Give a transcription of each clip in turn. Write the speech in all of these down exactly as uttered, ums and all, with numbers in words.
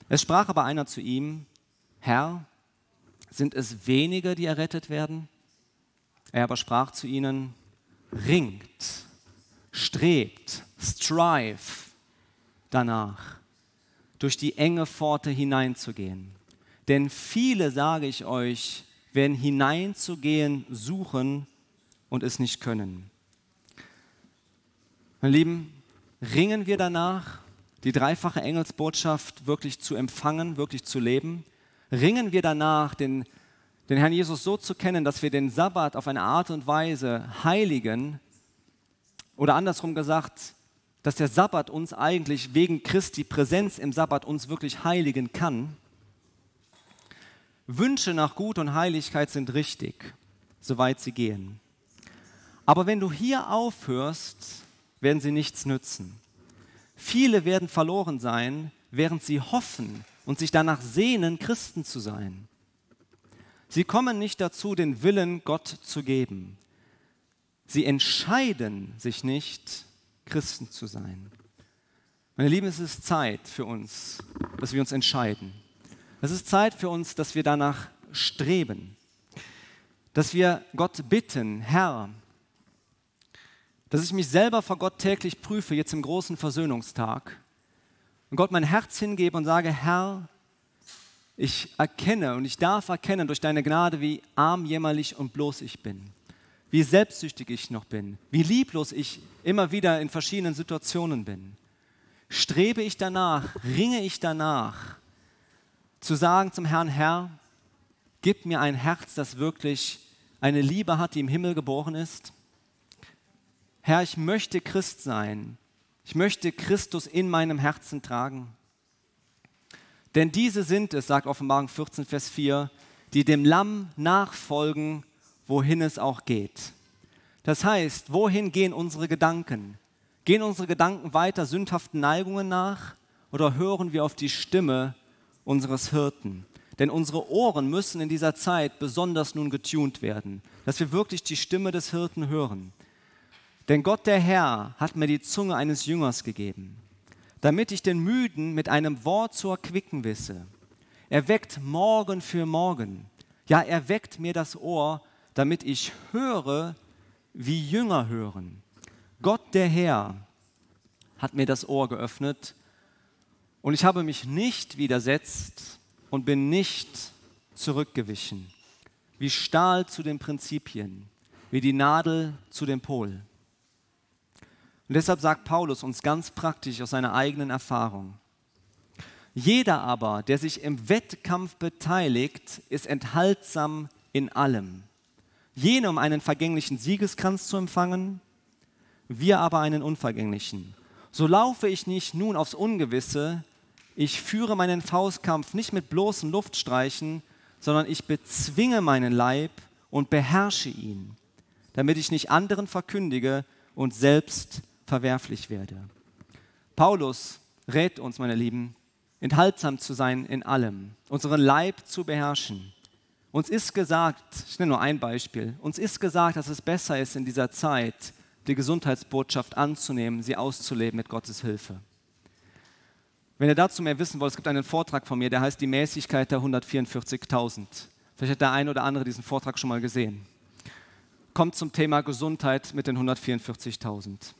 Es sprach aber einer zu ihm: Herr, sind es wenige, die errettet werden? Er aber sprach zu ihnen: Ringt, strebt, strive danach, durch die enge Pforte hineinzugehen. Denn viele, sage ich euch, werden hineinzugehen suchen und es nicht können. Meine Lieben, ringen wir danach, die dreifache Engelsbotschaft wirklich zu empfangen, wirklich zu leben? Ringen wir danach, den, den Herrn Jesus so zu kennen, dass wir den Sabbat auf eine Art und Weise heiligen? Oder andersrum gesagt, dass der Sabbat uns eigentlich wegen Christi Präsenz im Sabbat uns wirklich heiligen kann? Wünsche nach Gut und Heiligkeit sind richtig, soweit sie gehen. Aber wenn du hier aufhörst, werden sie nichts nützen. Viele werden verloren sein, während sie hoffen und sich danach sehnen, Christen zu sein. Sie kommen nicht dazu, den Willen Gott zu geben. Sie entscheiden sich nicht, Christen zu sein. Meine Lieben, es ist Zeit für uns, dass wir uns entscheiden. Es ist Zeit für uns, dass wir danach streben. Dass wir Gott bitten: Herr, dass ich mich selber vor Gott täglich prüfe, jetzt im großen Versöhnungstag, und Gott mein Herz hingebe und sage: Herr, ich erkenne und ich darf erkennen durch deine Gnade, wie arm, jämmerlich und bloß ich bin, wie selbstsüchtig ich noch bin, wie lieblos ich immer wieder in verschiedenen Situationen bin. Strebe ich danach, ringe ich danach, zu sagen zum Herrn: Herr, gib mir ein Herz, das wirklich eine Liebe hat, die im Himmel geboren ist. Herr, ich möchte Christ sein. Ich möchte Christus in meinem Herzen tragen. Denn diese sind es, sagt Offenbarung vierzehn, Vers vier, die dem Lamm nachfolgen, wohin es auch geht. Das heißt, wohin gehen unsere Gedanken? Gehen unsere Gedanken weiter sündhaften Neigungen nach oder hören wir auf die Stimme unseres Hirten? Denn unsere Ohren müssen in dieser Zeit besonders nun getunt werden, dass wir wirklich die Stimme des Hirten hören. Denn Gott der Herr hat mir die Zunge eines Jüngers gegeben, damit ich den Müden mit einem Wort zu erquicken wisse. Er weckt Morgen für Morgen. Ja, er weckt mir das Ohr, damit ich höre, wie Jünger hören. Gott der Herr hat mir das Ohr geöffnet und ich habe mich nicht widersetzt und bin nicht zurückgewichen. Wie Stahl zu den Prinzipien, wie die Nadel zu dem Pol. Und deshalb sagt Paulus uns ganz praktisch aus seiner eigenen Erfahrung: Jeder aber, der sich im Wettkampf beteiligt, ist enthaltsam in allem. Jene, um einen vergänglichen Siegeskranz zu empfangen, wir aber einen unvergänglichen. So laufe ich nicht nun aufs Ungewisse, ich führe meinen Faustkampf nicht mit bloßen Luftstreichen, sondern ich bezwinge meinen Leib und beherrsche ihn, damit ich nicht anderen verkündige und selbst verwerflich werde. Paulus rät uns, meine Lieben, enthaltsam zu sein in allem, unseren Leib zu beherrschen. Uns ist gesagt, ich nenne nur ein Beispiel, uns ist gesagt, dass es besser ist, in dieser Zeit die Gesundheitsbotschaft anzunehmen, sie auszuleben mit Gottes Hilfe. Wenn ihr dazu mehr wissen wollt, es gibt einen Vortrag von mir, der heißt Die Mäßigkeit der hundertvierundvierzigtausend. Vielleicht hat der ein oder andere diesen Vortrag schon mal gesehen. Kommt zum Thema Gesundheit mit den hundertvierundvierzigtausend.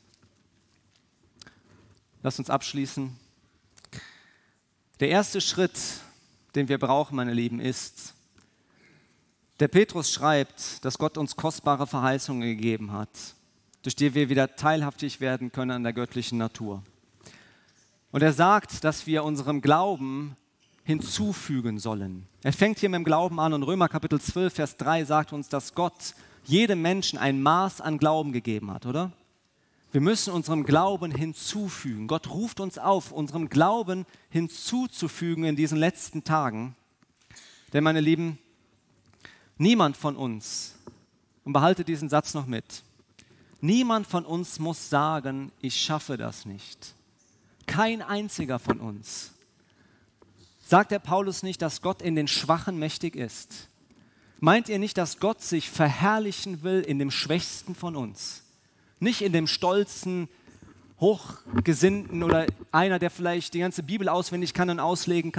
Lasst uns abschließen. Der erste Schritt, den wir brauchen, meine Lieben, ist, der Petrus schreibt, dass Gott uns kostbare Verheißungen gegeben hat, durch die wir wieder teilhaftig werden können an der göttlichen Natur. Und er sagt, dass wir unserem Glauben hinzufügen sollen. Er fängt hier mit dem Glauben an und Römer Kapitel zwölf, Vers drei sagt uns, dass Gott jedem Menschen ein Maß an Glauben gegeben hat, oder? Wir müssen unserem Glauben hinzufügen. Gott ruft uns auf, unserem Glauben hinzuzufügen in diesen letzten Tagen. Denn, meine Lieben, niemand von uns, und behalte diesen Satz noch mit, niemand von uns muss sagen, ich schaffe das nicht. Kein einziger von uns. Sagt der Paulus nicht, dass Gott in den Schwachen mächtig ist? Meint ihr nicht, dass Gott sich verherrlichen will in dem Schwächsten von uns? Nicht in dem stolzen, hochgesinnten oder einer, der vielleicht die ganze Bibel auswendig kann und auslegen kann.